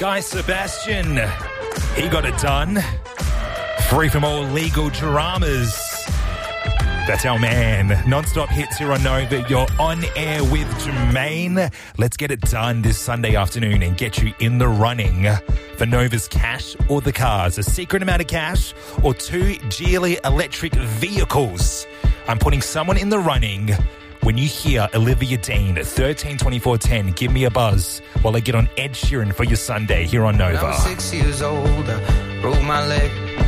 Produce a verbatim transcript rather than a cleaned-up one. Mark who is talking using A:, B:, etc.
A: Guy Sebastian, he got it done. Free from all legal dramas. That's our man. Non-stop hits here on Nova. You're on air with Jermaine. Let's get it done this Sunday afternoon and get you in the running for Nova's cash or the cars. A secret amount of cash or two Geely electric vehicles. I'm putting someone in the running. When you hear Olivia Dean at thirteen twenty-four ten, give me a buzz while I get on Ed Sheeran for your Sunday here on Nova.
B: When I was six years old, I broke my leg.